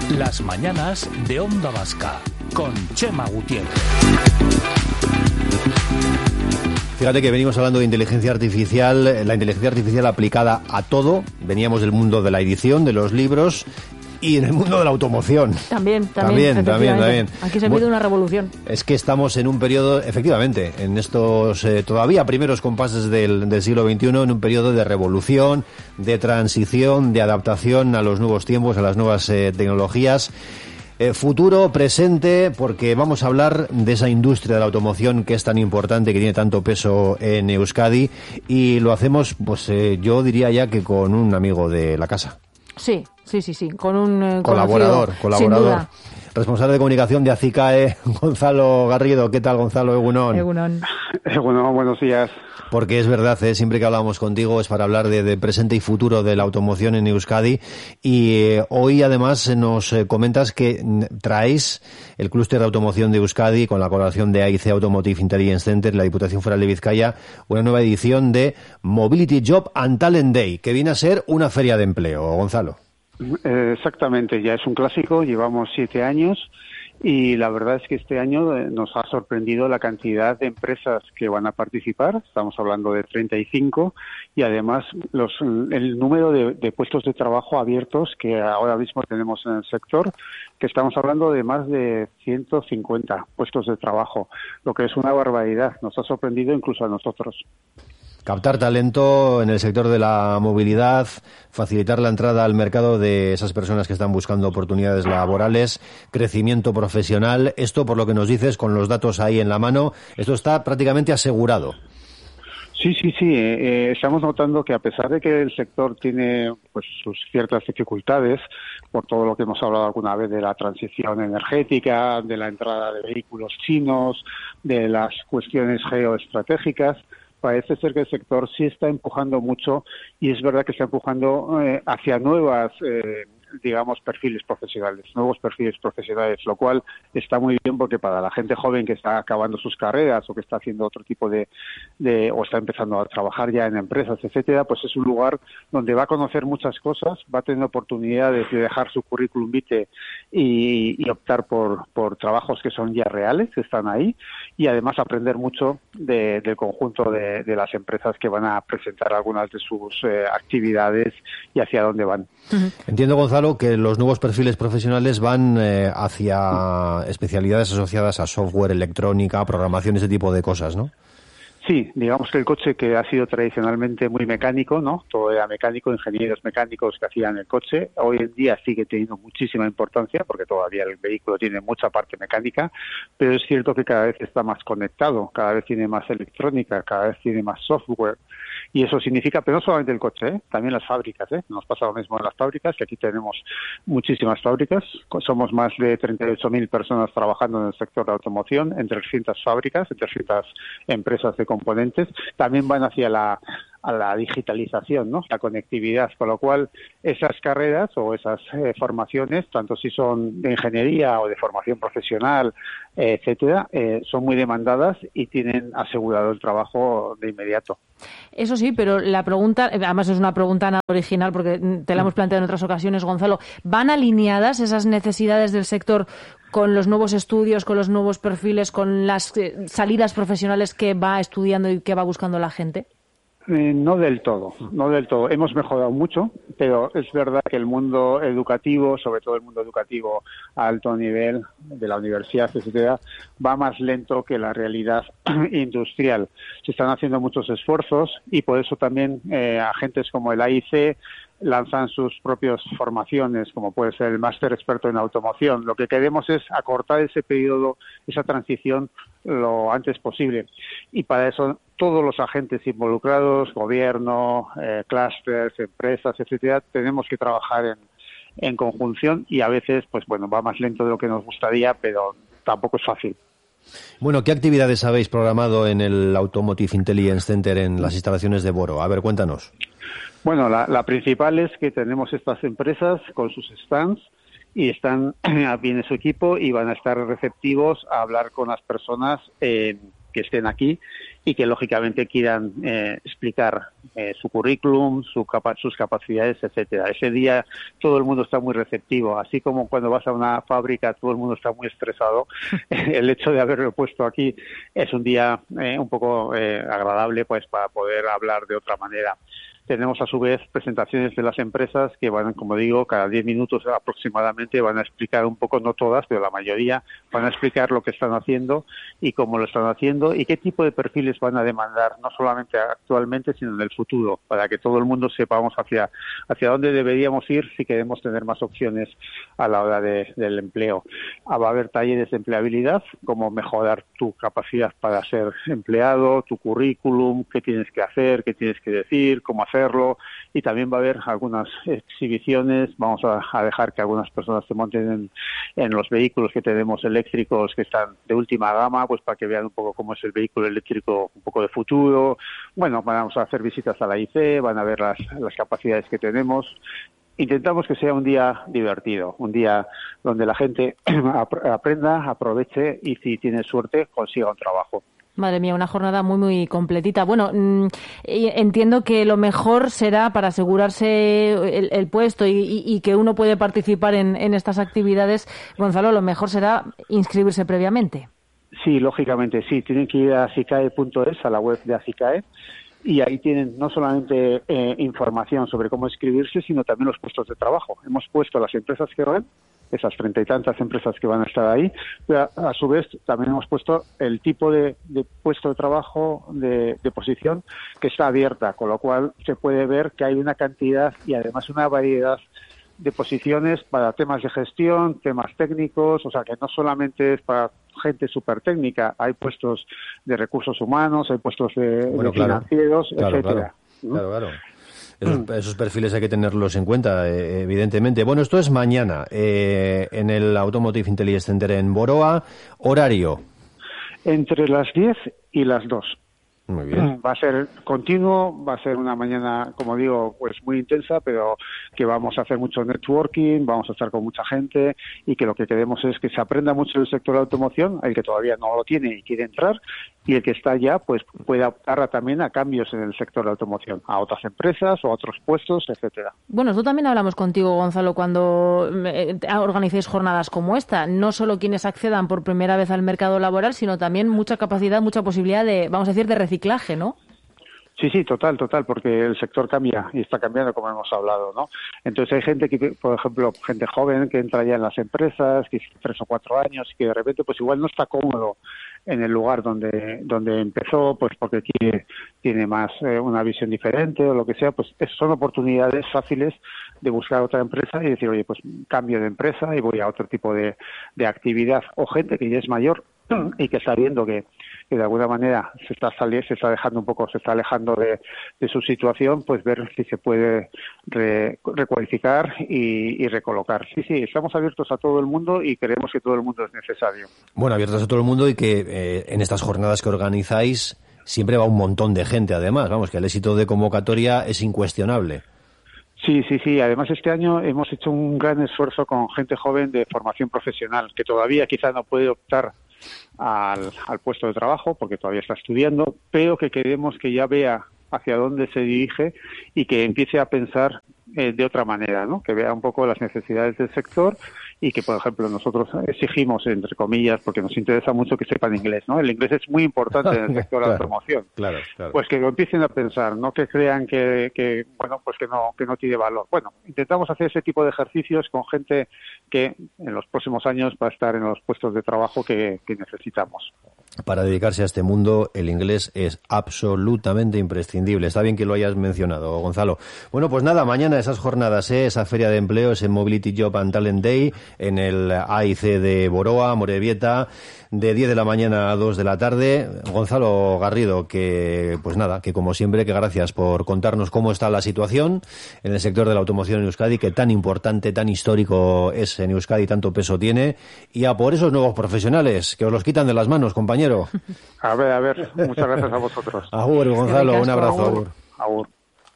Las mañanas de Onda Vasca con Chema Gutiérrez. Fíjate que venimos hablando de inteligencia artificial, la inteligencia artificial aplicada a todo. Veníamos del mundo de la edición, de los libros y en el mundo de la automoción. También. Aquí se ha habido una revolución. Es que estamos en un periodo, efectivamente, en estos todavía primeros compases del siglo XXI, en un periodo de revolución, de transición, de adaptación a los nuevos tiempos, a las nuevas tecnologías. Futuro, presente, porque vamos a hablar de esa industria de la automoción que es tan importante, que tiene tanto peso en Euskadi, y lo hacemos, pues yo diría ya que con un amigo de la casa. Sí, con un colaborador. Sin duda. Responsable de comunicación de ACICAE, Gonzalo Garrido. ¿Qué tal, Gonzalo? Egunon, buenos días. Porque es verdad, siempre que hablamos contigo es para hablar de presente y futuro de la automoción en Euskadi. Y hoy además nos comentas que traéis el clúster de automoción de Euskadi con la colaboración de AIC Automotive Intelligence Center, la Diputación Foral de Vizcaya, una nueva edición de Mobility Job and Talent Day, que viene a ser una feria de empleo. Gonzalo. Exactamente, ya es un clásico, llevamos 7 años y la verdad es que este año nos ha sorprendido la cantidad de empresas que van a participar, estamos hablando de 35 y además el número de puestos de trabajo abiertos que ahora mismo tenemos en el sector, que estamos hablando de más de 150 puestos de trabajo, lo que es una barbaridad, nos ha sorprendido incluso a nosotros. Captar talento en el sector de la movilidad, facilitar la entrada al mercado de esas personas que están buscando oportunidades laborales, crecimiento profesional. Esto, por lo que nos dices, con los datos ahí en la mano, esto está prácticamente asegurado. Sí. Estamos notando que a pesar de que el sector tiene pues sus ciertas dificultades, por todo lo que hemos hablado alguna vez de la transición energética, de la entrada de vehículos chinos, de las cuestiones geoestratégicas, parece ser que el sector sí está empujando mucho y es verdad que está empujando hacia nuevos perfiles profesionales, lo cual está muy bien porque para la gente joven que está acabando sus carreras o que está haciendo otro tipo o está empezando a trabajar ya en empresas, etcétera, pues es un lugar donde va a conocer muchas cosas, va a tener oportunidades de dejar su currículum vitae y optar por trabajos que son ya reales, que están ahí, y además aprender mucho del conjunto de las empresas que van a presentar algunas de sus actividades y hacia dónde van. Entiendo, Gonzalo, que los nuevos perfiles profesionales van hacia especialidades asociadas a software, electrónica, programación, ese tipo de cosas, ¿no? Sí, digamos que el coche que ha sido tradicionalmente muy mecánico, ¿no? Todo era mecánico, ingenieros mecánicos que hacían el coche. Hoy en día sigue teniendo muchísima importancia porque todavía el vehículo tiene mucha parte mecánica, pero es cierto que cada vez está más conectado, cada vez tiene más electrónica, cada vez tiene más software. Y eso significa, pero no solamente el coche, también las fábricas, Nos pasa lo mismo en las fábricas, que aquí tenemos muchísimas fábricas. Somos más de 38.000 personas trabajando en el sector de automoción, en 300 fábricas, en 300 empresas de componentes. También van hacia a la digitalización, ¿no? La conectividad, con lo cual esas carreras o esas formaciones, tanto si son de ingeniería o de formación profesional, etcétera, son muy demandadas y tienen asegurado el trabajo de inmediato. Eso sí, pero la pregunta, además es una pregunta nada original porque te la hemos planteado en otras ocasiones, Gonzalo, ¿van alineadas esas necesidades del sector con los nuevos estudios, con los nuevos perfiles, con las salidas profesionales que va estudiando y que va buscando la gente? No del todo. Hemos mejorado mucho, pero es verdad que el mundo educativo, sobre todo el mundo educativo a alto nivel de la universidad, etcétera, va más lento que la realidad industrial. Se están haciendo muchos esfuerzos y por eso también agentes como el AIC lanzan sus propias formaciones, como puede ser el máster experto en automoción. Lo que queremos es acortar ese periodo, esa transición, lo antes posible. Y para eso todos los agentes involucrados, gobierno, clústeres, empresas, etcétera, tenemos que trabajar en conjunción y a veces, pues bueno, va más lento de lo que nos gustaría, pero tampoco es fácil. Bueno, ¿qué actividades habéis programado en el Automotive Intelligence Center en las instalaciones de Boro? A ver, cuéntanos. Bueno, la principal es que tenemos estas empresas con sus stands y viene su equipo y van a estar receptivos a hablar con las personas que estén aquí y que lógicamente quieran explicar su currículum, sus capacidades, etcétera. Ese día todo el mundo está muy receptivo, así como cuando vas a una fábrica todo el mundo está muy estresado. El hecho de haberlo puesto aquí es un día un poco agradable, pues, para poder hablar de otra manera. Tenemos a su vez presentaciones de las empresas que van, como digo, cada 10 minutos aproximadamente van a explicar un poco, no todas, pero la mayoría, van a explicar lo que están haciendo y cómo lo están haciendo y qué tipo de perfiles van a demandar, no solamente actualmente, sino en el futuro, para que todo el mundo sepamos hacia dónde deberíamos ir si queremos tener más opciones a la hora del empleo. Va a haber talleres de empleabilidad, cómo mejorar tu capacidad para ser empleado, tu currículum, qué tienes que hacer, qué tienes que decir, cómo hacerlo, y también va a haber algunas exhibiciones. Vamos a dejar que algunas personas se monten en los vehículos que tenemos eléctricos que están de última gama, pues para que vean un poco cómo es el vehículo eléctrico un poco de futuro. Bueno, vamos a hacer visitas a la IC, van a ver las capacidades que tenemos. Intentamos que sea un día divertido, un día donde la gente aprenda, aproveche y si tiene suerte consiga un trabajo. Madre mía, una jornada muy, muy completita. Bueno, entiendo que lo mejor será, para asegurarse el puesto y que uno puede participar en estas actividades, Gonzalo, lo mejor será inscribirse previamente. Sí, lógicamente, sí. Tienen que ir a asicae.es, a la web de Asicae, y ahí tienen no solamente información sobre cómo inscribirse, sino también los puestos de trabajo. Hemos puesto las empresas que van, esas 30 y tantas empresas que van a estar ahí, pero a su vez también hemos puesto el tipo de puesto de trabajo, de posición que está abierta, con lo cual se puede ver que hay una cantidad y además una variedad de posiciones para temas de gestión, temas técnicos, o sea que no solamente es para gente súper técnica, hay puestos de recursos humanos, hay puestos de financieros, etcétera. Claro. Esos perfiles hay que tenerlos en cuenta, evidentemente. Bueno, esto es mañana en el Automotive Intelligence Center en Boroa. ¿Horario? Entre las 10 y las 2. Muy bien. Va a ser continuo, va a ser una mañana, como digo, pues muy intensa, pero que vamos a hacer mucho networking, vamos a estar con mucha gente y que lo que queremos es que se aprenda mucho del sector de la automoción, el que todavía no lo tiene y quiere entrar, y el que está ya, pues puede optar también a cambios en el sector de la automoción, a otras empresas o a otros puestos, etcétera. Bueno, nosotros también hablamos contigo, Gonzalo, cuando organicéis jornadas como esta. No solo quienes accedan por primera vez al mercado laboral, sino también mucha capacidad, mucha posibilidad de, vamos a decir, de reciclaje, ¿no? Sí, total, porque el sector cambia y está cambiando, como hemos hablado, ¿no? Entonces hay gente que, por ejemplo, gente joven que entra ya en las empresas, que 3 o 4 años, y que de repente pues igual no está cómodo en el lugar donde empezó, pues porque tiene más una visión diferente o lo que sea, pues son oportunidades fáciles de buscar otra empresa y decir, oye, pues cambio de empresa y voy a otro tipo de actividad. O gente que ya es mayor y que está viendo que de alguna manera se está alejando de su situación, pues ver si se puede recualificar y recolocar. Sí, estamos abiertos a todo el mundo y creemos que todo el mundo es necesario. Bueno, abiertos a todo el mundo y que en estas jornadas que organizáis siempre va un montón de gente, además. Vamos, que el éxito de convocatoria es incuestionable. Sí. Además, este año hemos hecho un gran esfuerzo con gente joven de formación profesional, que todavía quizá no puede optar al puesto de trabajo porque todavía está estudiando, pero que queremos que ya vea hacia dónde se dirige y que empiece a pensar de otra manera, ¿no? Que vea un poco las necesidades del sector y que, por ejemplo, nosotros exigimos, entre comillas, porque nos interesa mucho que sepan inglés, ¿no? El inglés es muy importante en el sector de la automoción. Claro. Pues que lo empiecen a pensar, no que crean que no tiene valor. Bueno, intentamos hacer ese tipo de ejercicios con gente que en los próximos años va a estar en los puestos de trabajo que necesitamos. Para dedicarse a este mundo, el inglés es absolutamente imprescindible. Está bien que lo hayas mencionado, Gonzalo. Bueno, pues nada, mañana esas jornadas, esa feria de empleo, ese Mobility Job and Talent Day en el AIC de Boroa, Amorebieta, de 10 de la mañana a 2 de la tarde. Gonzalo Garrido, que pues nada, que como siempre, que gracias por contarnos cómo está la situación en el sector de la automoción en Euskadi, que tan importante, tan histórico es en Euskadi, tanto peso tiene, y a por esos nuevos profesionales, que os los quitan de las manos, compañero. A ver, muchas gracias a vosotros. Agur, Gonzalo, un abrazo. Agur.